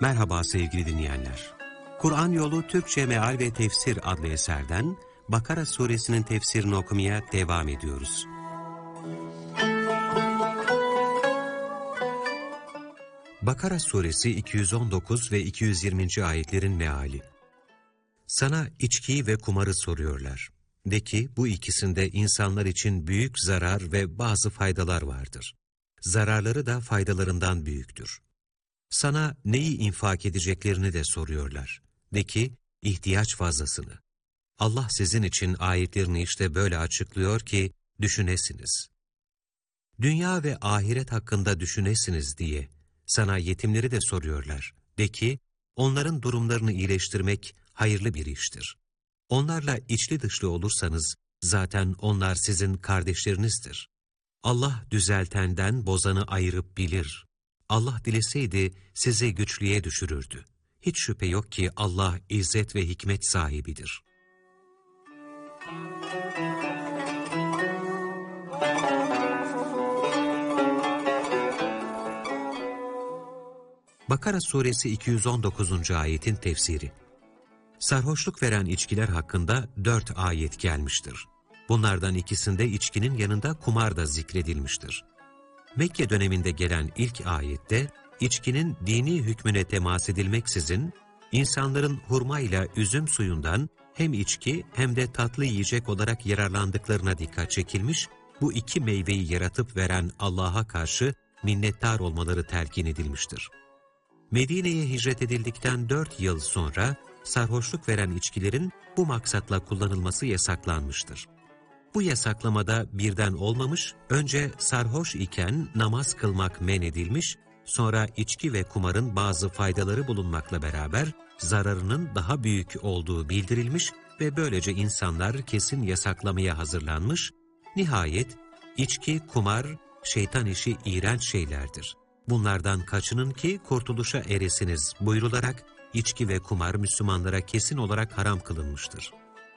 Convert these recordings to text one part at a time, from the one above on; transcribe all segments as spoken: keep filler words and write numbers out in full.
Merhaba sevgili dinleyenler. Kur'an Yolu Türkçe Meal ve Tefsir adlı eserden Bakara suresinin tefsirini okumaya devam ediyoruz. Bakara suresi iki yüz on dokuz ve iki yüz yirminci ayetlerin meali. Sana içkiyi ve kumarı soruyorlar. De ki bu ikisinde insanlar için büyük zarar ve bazı faydalar vardır. Zararları da faydalarından büyüktür. Sana neyi infak edeceklerini de soruyorlar. De ki, ihtiyaç fazlasını. Allah sizin için ayetlerini işte böyle açıklıyor ki düşünesiniz. Dünya ve ahiret hakkında düşünesiniz diye sana yetimleri de soruyorlar. De ki, onların durumlarını iyileştirmek hayırlı bir iştir. Onlarla içli dışlı olursanız zaten onlar sizin kardeşlerinizdir. Allah düzeltenden bozanı ayırıp bilir. Allah dileseydi sizi güçlüğe düşürürdü. Hiç şüphe yok ki Allah izzet ve hikmet sahibidir. Bakara suresi iki yüz on dokuzuncu ayetin tefsiri. Sarhoşluk veren içkiler hakkında dört ayet gelmiştir. Bunlardan ikisinde içkinin yanında kumar da zikredilmiştir. Mekke döneminde gelen ilk ayette, içkinin dini hükmüne temas edilmeksizin, insanların hurma ile üzüm suyundan hem içki hem de tatlı yiyecek olarak yararlandıklarına dikkat çekilmiş, bu iki meyveyi yaratıp veren Allah'a karşı minnettar olmaları telkin edilmiştir. Medine'ye hicret edildikten dört yıl sonra, sarhoşluk veren içkilerin bu maksatla kullanılması yasaklanmıştır. Bu yasaklamada birden olmamış, önce sarhoş iken namaz kılmak men edilmiş, sonra içki ve kumarın bazı faydaları bulunmakla beraber zararının daha büyük olduğu bildirilmiş ve böylece insanlar kesin yasaklamaya hazırlanmış, nihayet içki, kumar, şeytan işi iğrenç şeylerdir. Bunlardan kaçının ki kurtuluşa eresiniz buyrularak içki ve kumar Müslümanlara kesin olarak haram kılınmıştır.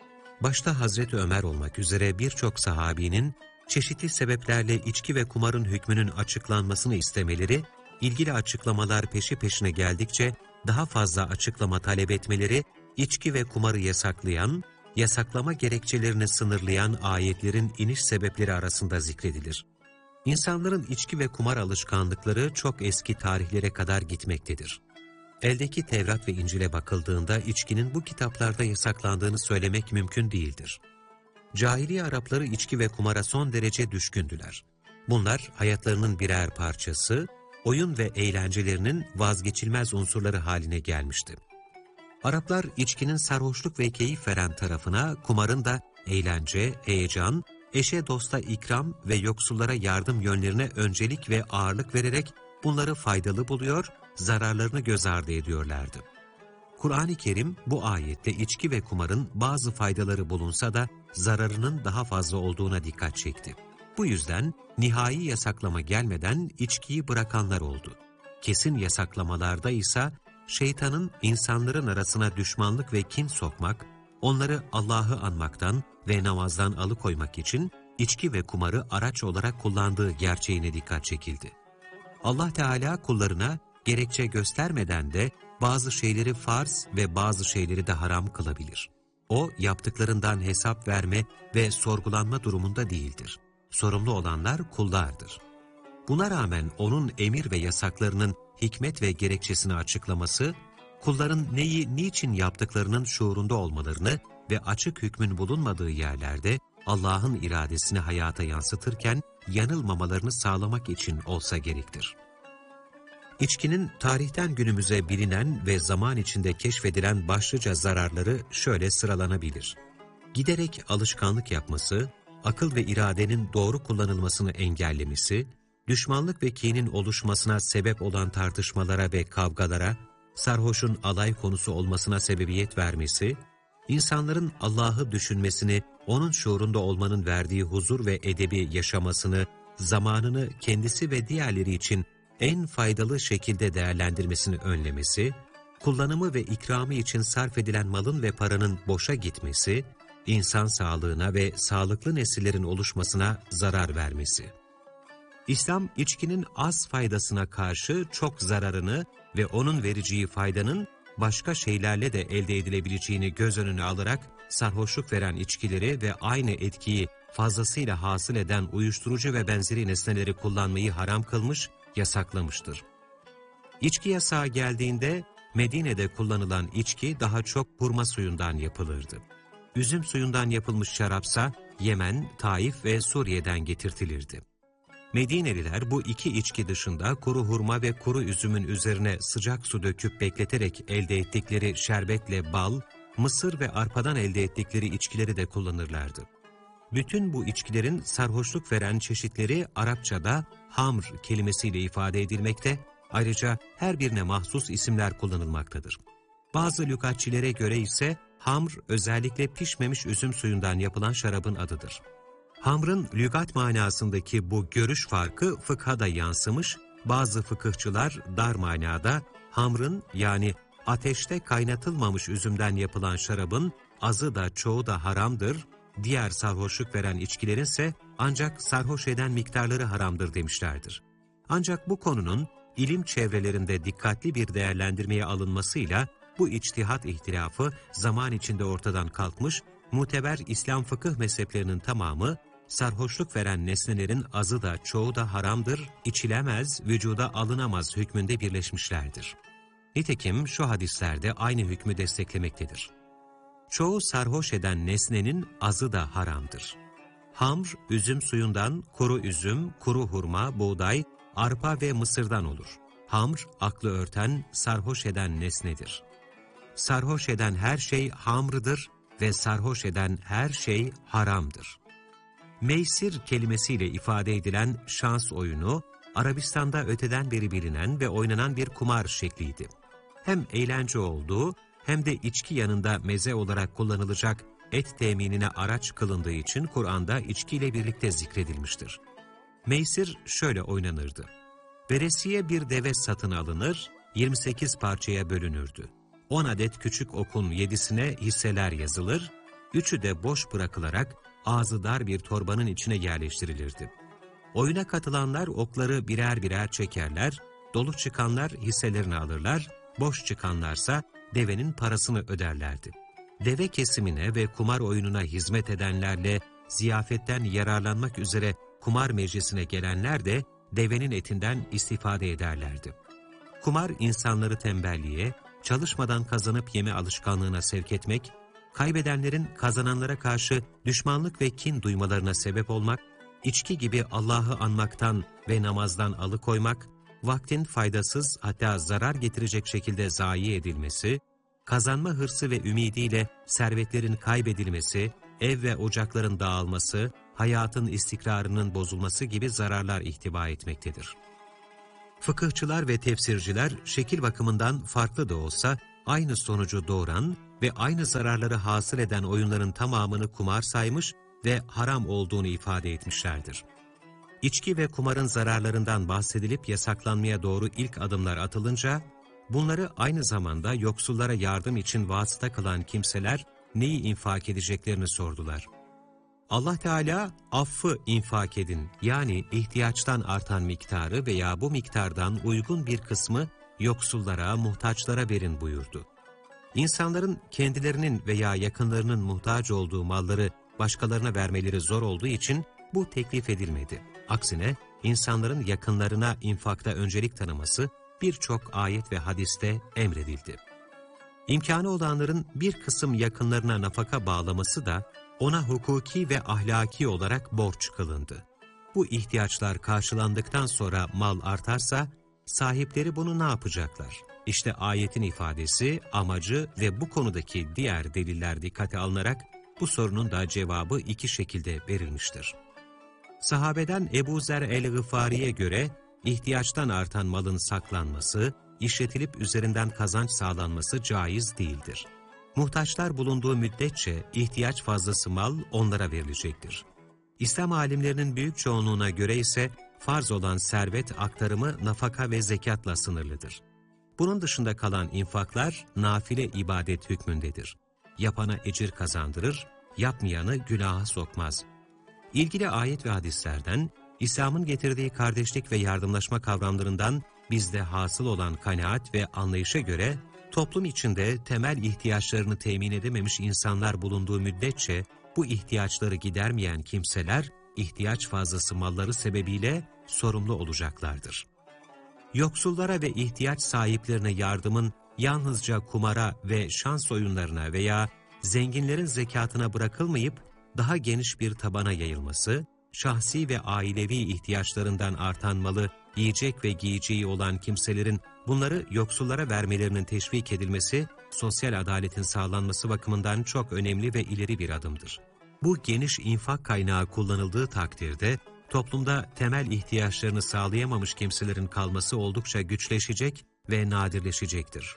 Başta Hazreti Ömer olmak üzere birçok sahabinin çeşitli sebeplerle içki ve kumarın hükmünün açıklanmasını istemeleri, ilgili açıklamalar peşi peşine geldikçe daha fazla açıklama talep etmeleri, içki ve kumarı yasaklayan, yasaklama gerekçelerini sınırlayan ayetlerin iniş sebepleri arasında zikredilir. İnsanların içki ve kumar alışkanlıkları çok eski tarihlere kadar gitmektedir. Eldeki Tevrat ve İncil'e bakıldığında içkinin bu kitaplarda yasaklandığını söylemek mümkün değildir. Cahiliye Arapları içki ve kumara son derece düşkündüler. Bunlar hayatlarının birer parçası, oyun ve eğlencelerinin vazgeçilmez unsurları haline gelmişti. Araplar içkinin sarhoşluk ve keyif veren tarafına, kumarın da eğlence, heyecan, eşe dosta ikram ve yoksullara yardım yönlerine öncelik ve ağırlık vererek bunları faydalı buluyor, zararlarını göz ardı ediyorlardı. Kur'an-ı Kerim bu ayette içki ve kumarın bazı faydaları bulunsa da zararının daha fazla olduğuna dikkat çekti. Bu yüzden nihai yasaklama gelmeden içkiyi bırakanlar oldu. Kesin yasaklamalarda ise şeytanın insanların arasına düşmanlık ve kin sokmak, onları Allah'ı anmaktan ve namazdan alıkoymak için içki ve kumarı araç olarak kullandığı gerçeğine dikkat çekildi. Allah Teala kullarına gerekçe göstermeden de bazı şeyleri farz ve bazı şeyleri de haram kılabilir. O, yaptıklarından hesap verme ve sorgulanma durumunda değildir. Sorumlu olanlar kullardır. Buna rağmen onun emir ve yasaklarının hikmet ve gerekçesini açıklaması, kulların neyi niçin yaptıklarının şuurunda olmalarını ve açık hükmün bulunmadığı yerlerde Allah'ın iradesini hayata yansıtırken yanılmamalarını sağlamak için olsa gerektir. İçkinin tarihten günümüze bilinen ve zaman içinde keşfedilen başlıca zararları şöyle sıralanabilir. Giderek alışkanlık yapması, akıl ve iradenin doğru kullanılmasını engellemesi, düşmanlık ve kinin oluşmasına sebep olan tartışmalara ve kavgalara, sarhoşun alay konusu olmasına sebebiyet vermesi, insanların Allah'ı düşünmesini, onun şuurunda olmanın verdiği huzur ve edebi yaşamasını, zamanını kendisi ve diğerleri için en faydalı şekilde değerlendirmesini önlemesi, kullanımı ve ikramı için sarf edilen malın ve paranın boşa gitmesi, insan sağlığına ve sağlıklı nesillerin oluşmasına zarar vermesi. İslam, içkinin az faydasına karşı çok zararını ve onun vereceği faydanın başka şeylerle de elde edilebileceğini göz önüne alarak sarhoşluk veren içkileri ve aynı etkiyi fazlasıyla hasıl eden uyuşturucu ve benzeri nesneleri kullanmayı haram kılmış, yasaklamıştır. İçki yasağı geldiğinde Medine'de kullanılan içki daha çok hurma suyundan yapılırdı. Üzüm suyundan yapılmış şarapsa Yemen, Taif ve Suriye'den getirtilirdi. Medineliler bu iki içki dışında kuru hurma ve kuru üzümün üzerine sıcak su döküp bekleterek elde ettikleri şerbetle bal, mısır ve arpadan elde ettikleri içkileri de kullanırlardı. Bütün bu içkilerin sarhoşluk veren çeşitleri Arapçada hamr kelimesiyle ifade edilmekte, ayrıca her birine mahsus isimler kullanılmaktadır. Bazı lügatçilere göre ise hamr özellikle pişmemiş üzüm suyundan yapılan şarabın adıdır. Hamrın lügat manasındaki bu görüş farkı fıkha da yansımış, bazı fıkıhçılar dar manada hamrın yani ateşte kaynatılmamış üzümden yapılan şarabın azı da çoğu da haramdır, diğer sarhoşluk veren içkilerin ise ancak sarhoş eden miktarları haramdır demişlerdir. Ancak bu konunun ilim çevrelerinde dikkatli bir değerlendirmeye alınmasıyla bu içtihat ihtilafı zaman içinde ortadan kalkmış, muteber İslam fıkıh mezheplerinin tamamı, sarhoşluk veren nesnelerin azı da çoğu da haramdır, içilemez, vücuda alınamaz hükmünde birleşmişlerdir. Nitekim şu hadislerde aynı hükmü desteklemektedir. Çoğu sarhoş eden nesnenin azı da haramdır. Hamr, üzüm suyundan, kuru üzüm, kuru hurma, buğday, arpa ve mısırdan olur. Hamr, aklı örten, sarhoş eden nesnedir. Sarhoş eden her şey hamrıdır ve sarhoş eden her şey haramdır. Meysir kelimesiyle ifade edilen şans oyunu, Arabistan'da öteden beri bilinen ve oynanan bir kumar şekliydi. Hem eğlence olduğu hem de içki yanında meze olarak kullanılacak et teminine araç kılındığı için Kur'an'da içkiyle birlikte zikredilmiştir. Meysir şöyle oynanırdı. Veresiye bir deve satın alınır, yirmi sekiz parçaya bölünürdü. on adet küçük okun yedisine hisseler yazılır, üçü de boş bırakılarak ağzı dar bir torbanın içine yerleştirilirdi. Oyuna katılanlar okları birer birer çekerler, dolu çıkanlar hisselerini alırlar, boş çıkanlarsa devenin parasını öderlerdi. Deve kesimine ve kumar oyununa hizmet edenlerle ziyafetten yararlanmak üzere kumar meclisine gelenler de devenin etinden istifade ederlerdi. Kumar insanları tembelliğe, çalışmadan kazanıp yeme alışkanlığına sevk etmek, kaybedenlerin kazananlara karşı düşmanlık ve kin duymalarına sebep olmak, içki gibi Allah'ı anmaktan ve namazdan alıkoymak, vaktin faydasız hatta zarar getirecek şekilde zayi edilmesi, kazanma hırsı ve ümidiyle servetlerin kaybedilmesi, ev ve ocakların dağılması, hayatın istikrarının bozulması gibi zararlar ihtiva etmektedir. Fıkıhçılar ve tefsirciler şekil bakımından farklı da olsa aynı sonucu doğuran ve aynı zararları hasıl eden oyunların tamamını kumar saymış ve haram olduğunu ifade etmişlerdir. İçki ve kumarın zararlarından bahsedilip yasaklanmaya doğru ilk adımlar atılınca, bunları aynı zamanda yoksullara yardım için vasıta kılan kimseler neyi infak edeceklerini sordular. Allah Teala affı infak edin, yani ihtiyaçtan artan miktarı veya bu miktardan uygun bir kısmı yoksullara, muhtaçlara verin buyurdu. İnsanların kendilerinin veya yakınlarının muhtaç olduğu malları başkalarına vermeleri zor olduğu için bu teklif edilmedi. Aksine insanların yakınlarına infakta öncelik tanıması birçok ayet ve hadiste emredildi. İmkanı olanların bir kısım yakınlarına nafaka bağlaması da ona hukuki ve ahlaki olarak borç kılındı. Bu ihtiyaçlar karşılandıktan sonra mal artarsa sahipleri bunu ne yapacaklar? İşte ayetin ifadesi, amacı ve bu konudaki diğer deliller dikkate alınarak bu sorunun da cevabı iki şekilde verilmiştir. Sahabeden Ebu Zer el-Gıfari'ye göre ihtiyaçtan artan malın saklanması, işletilip üzerinden kazanç sağlanması caiz değildir. Muhtaçlar bulunduğu müddetçe ihtiyaç fazlası mal onlara verilecektir. İslam alimlerinin büyük çoğunluğuna göre ise farz olan servet aktarımı nafaka ve zekatla sınırlıdır. Bunun dışında kalan infaklar nafile ibadet hükmündedir. Yapana ecir kazandırır, yapmayanı günaha sokmaz. İlgili ayet ve hadislerden İslam'ın getirdiği kardeşlik ve yardımlaşma kavramlarından bizde hasıl olan kanaat ve anlayışa göre, toplum içinde temel ihtiyaçlarını temin edememiş insanlar bulunduğu müddetçe, bu ihtiyaçları gidermeyen kimseler, ihtiyaç fazlası malları sebebiyle sorumlu olacaklardır. Yoksullara ve ihtiyaç sahiplerine yardımın yalnızca kumara ve şans oyunlarına veya zenginlerin zekatına bırakılmayıp daha geniş bir tabana yayılması, şahsi ve ailevi ihtiyaçlarından artan malı yiyecek ve giyeceği olan kimselerin bunları yoksullara vermelerinin teşvik edilmesi, sosyal adaletin sağlanması bakımından çok önemli ve ileri bir adımdır. Bu geniş infak kaynağı kullanıldığı takdirde, toplumda temel ihtiyaçlarını sağlayamamış kimselerin kalması oldukça güçleşecek ve nadirleşecektir.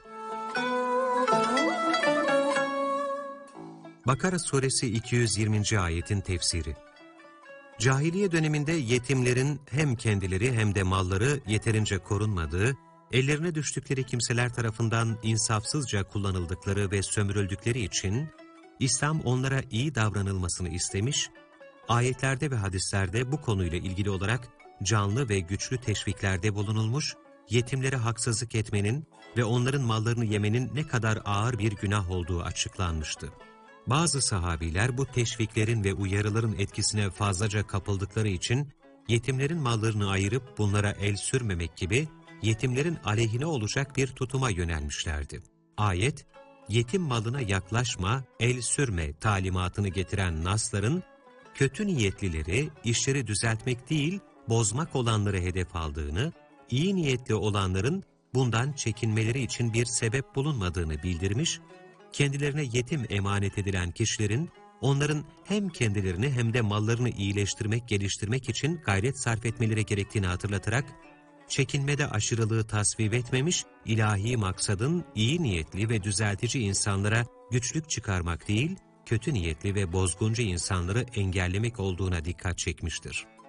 Bakara suresi iki yüz yirminci ayetin tefsiri. Cahiliye döneminde yetimlerin hem kendileri hem de malları yeterince korunmadığı, ellerine düştükleri kimseler tarafından insafsızca kullanıldıkları ve sömürüldükleri için, İslam onlara iyi davranılmasını istemiş, ayetlerde ve hadislerde bu konuyla ilgili olarak canlı ve güçlü teşviklerde bulunulmuş, yetimlere haksızlık etmenin ve onların mallarını yemenin ne kadar ağır bir günah olduğu açıklanmıştı. Bazı sahabiler bu teşviklerin ve uyarıların etkisine fazlaca kapıldıkları için, yetimlerin mallarını ayırıp bunlara el sürmemek gibi, yetimlerin aleyhine olacak bir tutuma yönelmişlerdi. Ayet, yetim malına yaklaşma, el sürme talimatını getiren nasların, kötü niyetlileri işleri düzeltmek değil, bozmak olanları hedef aldığını, iyi niyetli olanların bundan çekinmeleri için bir sebep bulunmadığını bildirmiş, kendilerine yetim emanet edilen kişilerin, onların hem kendilerini hem de mallarını iyileştirmek, geliştirmek için gayret sarf etmeleri gerektiğini hatırlatarak, çekinmede aşırılığı tasvip etmemiş, ilahi maksadın iyi niyetli ve düzeltici insanlara güçlük çıkarmak değil, kötü niyetli ve bozguncu insanları engellemek olduğuna dikkat çekmiştir.